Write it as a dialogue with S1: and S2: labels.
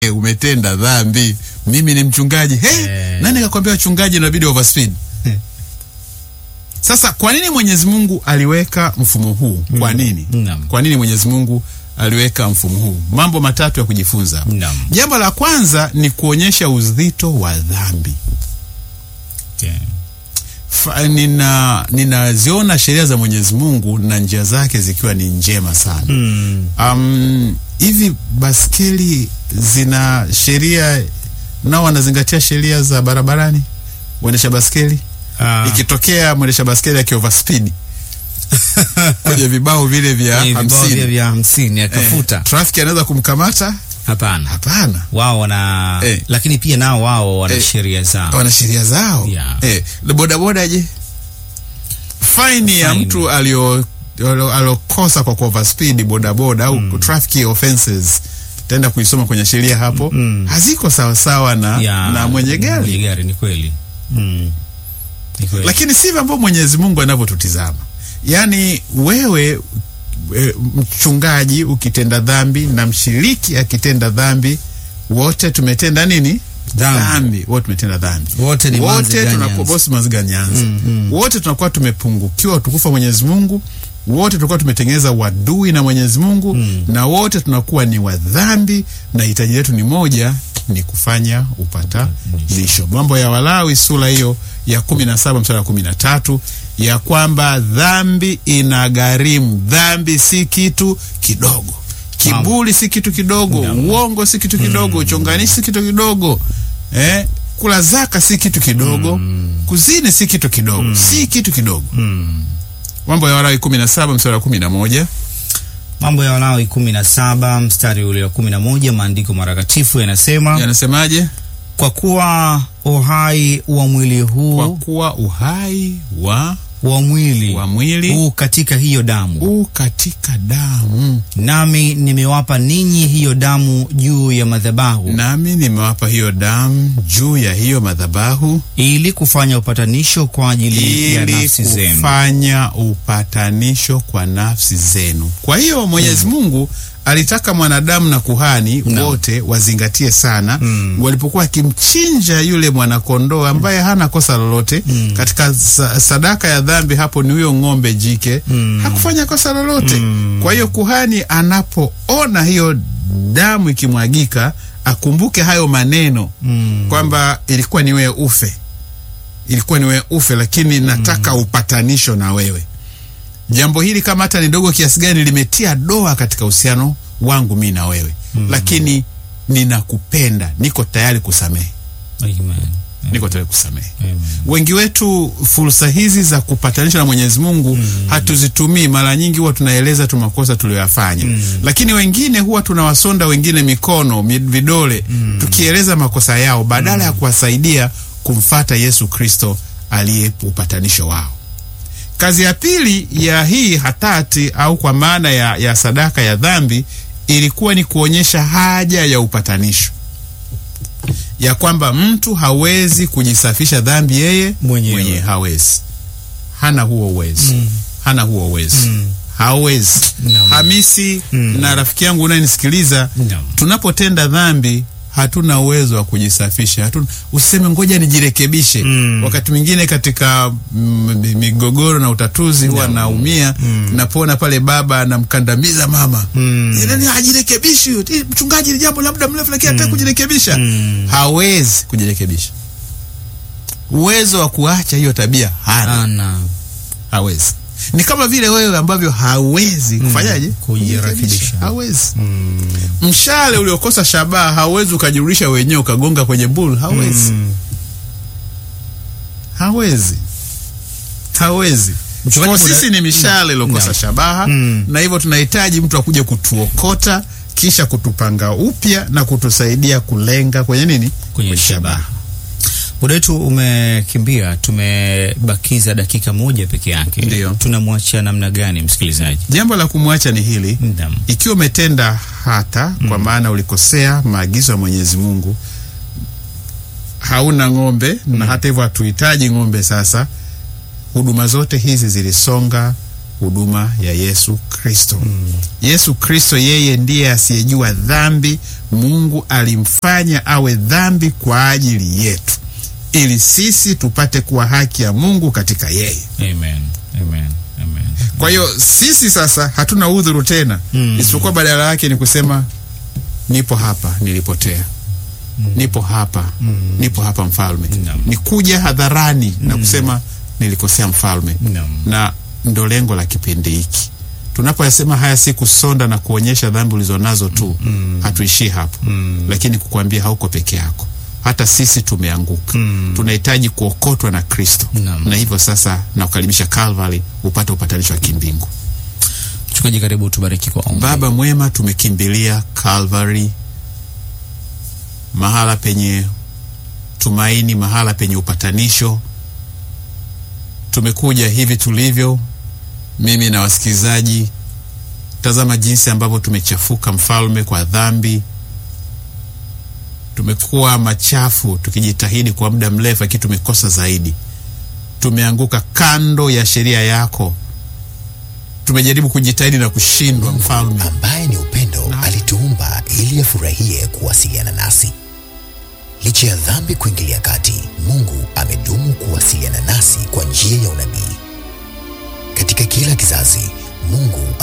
S1: umetenda dhambi. Mimi ni mchungaji. Nani akakwambia wachungaji inabidi overspeed? Sasa kwa nini Mwenyezi Mungu aliweka mfumo huu? Kwa nini? Kwa nini Mwenyezi Mungu aliweka mfumo huu? Mambo matatu ya kujifunza. Jambo la kwanza ni kuonyesha uzito wa dhambi. Ninaziona sheria za Mwenyezi Mungu na njia zake zikiwa ni njema sana. Hivi baskeli zina sheria, nao wanazingatia sheria za barabarani waendesha baskeli? Ikitokea mwendesha baskeli akioverspeed kwenye vibao vile vya
S2: 50 akafuta,
S1: traffic anaweza kumkamata? Hapana.
S2: Wao wana lakini pia nao wao wana sheria zao.
S1: Wana sheria zao. Bodaboda je? Fine ya mtu alokosa kwa overspeed bodaboda au traffic offenses, tenda kuisoma kwenye sheria hapo. Haziko sawa sawa na mwenye gari.
S2: Ni kweli.
S1: Lakini sivyo ambavyo Mwenyezi Mungu anavyotutizama. Yaani wewe mchungaji ukitenda dhambi na mshiriki akitenda dhambi, wote tumetenda nini? Dhambi. Wote tumetenda dhambi.
S2: Wote
S1: tunakuwa bosi maziga nyanza. Wote tunakuwa tumepungukiwa utukufu wa Mwenyezi Mungu. Wote tunakuwa tumetengeneza wadui na Mwenyezi Mungu. Na wote tunakuwa ni wa dhambi, na hitaji letu ni moja, ni kufanya upatanisho. Mambo ya Walawi sura hiyo ya 17 mstari wa 13, ya kwamba dhambi inagharimu. Dhambi si kitu kidogo. Kiburi si kitu kidogo. Uongo si kitu kidogo. Uchonganishi si kitu kidogo. Kula zaka si kitu kidogo. Kuzini si kitu kidogo. Si kitu kidogo. Mambo ya Walawi 17 mstari wa 11.
S2: Mambo ya Walawi 17 mstari ule wa 11, maandiko matakatifu yanasemaje? Kwa kuwa uhai wa mwili huu,
S1: kwa kuwa uhai wa mwili
S2: huu katika hiyo damu,
S1: katika damu,
S2: nami nimewapa ninyi hiyo damu juu ya madhabahu, ili kufanya upatanisho kwa ajili ya nafsi zenu.
S1: Kufanya upatanisho kwa nafsi zenu. Kwa hiyo Mwenyezi Mungu alitaka mwanadamu na kuhani wote wazingatie sana walipokuwa kimchinja yule mwanakondoo ambaye hana kosa lolote katika sadaka ya dhambi. Hapo ni huyo ng'ombe jike, hakufanya kosa lolote. Kwa hiyo kuhani anapoona hiyo damu ikimwagika, akumbuke hayo maneno kwamba ilikuwa ni wewe ufe, lakini nataka upatanisho na wewe. Jambo hili kama hata ni dogo kiasi gani limetia doa katika uhusiano wangu mimi na wewe, lakini ninakupenda, niko tayari kusamehe. Niko tayari kusamehe. Wengi wetu fursa hizi za kupatanisha na Mwenyezi Mungu hatuzitumii. Mara nyingi huwa tunaeleza tu makosa tuliyoyafanya, lakini wengine huwa tunawasonda wengine mikono, vidole, tukieleza makosa yao badala ya kuwasaidia kumfata Yesu Kristo aliye upatanisho wao. Kazi ya pili ya hii hatati au kwa maana ya sadaka ya dhambi ilikuwa ni kuonyesha haja ya upatanisho, ya kwamba mtu hawezi kujisafisha dhambi yeye mwenyewe. Hawezi. Hana huo uwezo. Hawezi. Hamisi na rafiki yangu unayenisikiliza, tunapotenda dhambi hatuna uwezo wa kujisafisha. Useme ngoja nijirekebishe. Wakati mwingine katika migogoro na utatuzi huwa naumia napona pale baba anamkandamiza mama. Nani hajirekebishi? Mchungaji, jambo labda mrefu lakini hataki kujirekebisha. Hawezi kujirekebisha. Uwezo wa kuacha hiyo tabia hana. Hawezi. Ni kama vile wewe ambavyo hawezi kufanyaje?
S2: Kujirekebisha.
S1: Hawezi. Mshale uliokosa shabaha hawezi ukajirudisha wenyewe ukagonga kwenye bull. Hawezi. Kwa sisi ni mishale iliokosa shabaha, na hivyo tunahitaji mtu akuje kutuokota kisha kutupanga upya na kutusaidia kulenga kwenye nini?
S2: Kwenye shabaha. Muda wetu umekimbia, tumebakiza dakika moja peke yake. Tunamwacha namna gani msikilizaji?
S1: Jambo la kumwacha ni hili. Ikiwa umetenda hata kwa maana ulikosea maagizo ya Mwenyezi Mungu, hauna ng'ombe na hata hivyo hatuhitaji ng'ombe sasa. Huduma zote hizi zilisonga huduma ya Yesu Kristo. Yesu Kristo yeye ndiye asiyejua dhambi. Mungu alimfanya awe dhambi kwa ajili yetu, ili sisi tupate kuwa haki ya Mungu katika yeye.
S2: Amen. Amen. Amen.
S1: Kwa hiyo sisi sasa hatuna udhuru tena, isipokuwa badala yake ni kusema nipo hapa nilipotea. Nipo hapa. Nipo hapa Mfalme. Ni kuja hadharani na kusema nilikosea Mfalme. Na ndo lengo la kipindi hiki. Tunapoyasema haya si kusonda na kuonyesha dhambi ulizonazo tu. Hatuishii hapo. Lakini kukuambia hauko peke yako. Hata sisi tumeanguka. Tunahitaji kuokotwa na Kristo. Na hivyo sasa na kukaribisha Calvary upate upatanisho wa kimbingu.
S2: Mchungaji, karibu tubariki kwa ombi.
S1: Baba mwema, tumekimbilia Calvary, mahala penye tumaini, mahala penye upatanisho. Tumekuja hivi tulivyo, mimi na wasikilizaji. Tazama jinsi ambavyo tumechafuka Mfalme kwa dhambi. Tumekuwa machafu tukijitahidi kwa muda mrefu, lakini tumekosa zaidi. Tumeanguka kando ya sheria yako. Tumejaribu kujitahidi na kushindwa Mfalme.
S3: Ambaye ni upendo alituumba ili afurahie kuwasiliana nasi. Licha ya dhambi kuingilia kati, Mungu amedumu kuwasiliana nasi kwa njia ya unabii. Katika kila kizazi, Mungu